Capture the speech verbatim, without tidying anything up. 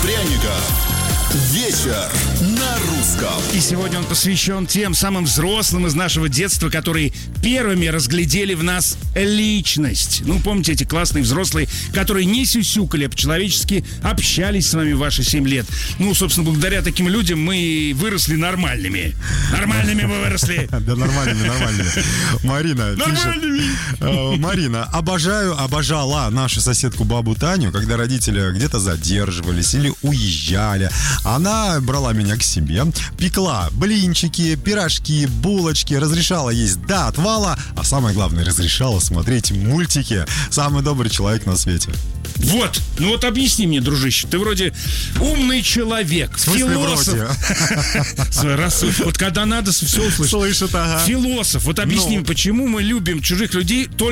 пряников. Вечер на русском. И сегодня он посвящен тем самым взрослым из нашего детства, которые первыми разглядели в нас личность. Ну, помните эти классные взрослые, которые не сюсюкали, а по-человечески общались с вами в ваши семь лет. Ну, собственно, благодаря таким людям мы выросли нормальными. Нормальными мы выросли. Да, нормальными, нормальными. Марина, Нормальными. Марина, обожаю, обожала нашу соседку бабу Таню, когда родители где-то задерживались или уезжали. Она брала меня к себе, пекла блинчики, пирожки, булочки, разрешала есть до отвала, а самое главное, разрешала смотреть мультики. Самый добрый человек на свете. Вот, ну вот объясни мне, дружище, ты вроде умный человек, В смысле, философ. вроде? Раз, вот когда надо, все услышать. Слышит, ага. Философ, вот объясни, Ну. почему мы любим чужих людей только